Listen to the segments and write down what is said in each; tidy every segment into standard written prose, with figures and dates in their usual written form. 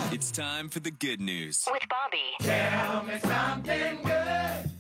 It's time for the good news. With Bobby. Tell me something good.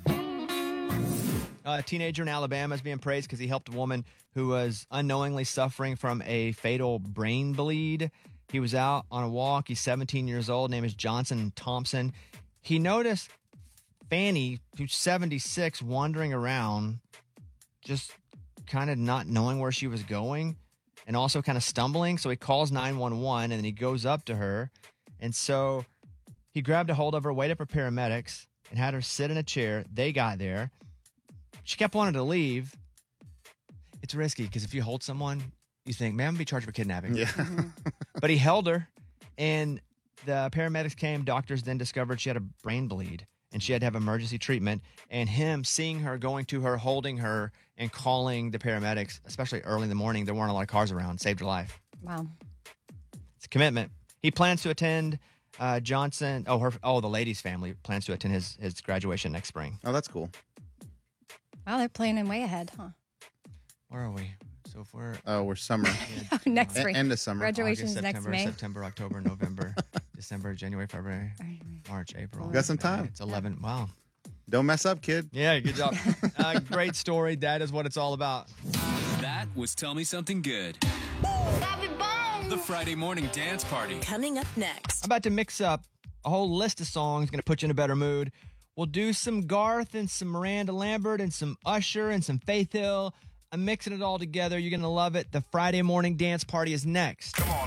A teenager in Alabama is being praised because he helped a woman who was unknowingly suffering from a fatal brain bleed. He was out on a walk. He's 17 years old. Name is Johnson Thompson. He noticed Fanny, who's 76, wandering around, just kind of not knowing where she was going and also kind of stumbling. So he calls 911 and then he goes up to her. And so he grabbed a hold of her, waited for paramedics, and had her sit in a chair. They got there. She kept wanting to leave. It's risky because if you hold someone, you think, man, I'm going to be charged for kidnapping. Yeah. But he held her, and the paramedics came. Doctors then discovered she had a brain bleed, and she had to have emergency treatment. And him seeing her, going to her, holding her, and calling the paramedics, especially early in the morning, there weren't a lot of cars around, saved her life. Wow. It's a commitment. He plans to attend the lady's family plans to attend his graduation next spring. Oh, that's cool. Wow, they're planning way ahead, huh? Where are we? So if we're we're summer. Next spring. End of summer. Graduation's August, next September, May. September, October, November, December, January, February, March, April. Got some time. It's 11. Wow. Don't mess up, kid. Yeah, good job. Great story. That is what it's all about. That was Tell Me Something Good. The Friday morning dance party. Coming up next. I'm about to mix up a whole list of songs, going to put you in a better mood. We'll do some Garth and some Miranda Lambert and some Usher and some Faith Hill. I'm mixing it all together. You're going to love it. The Friday morning dance party is next. Come on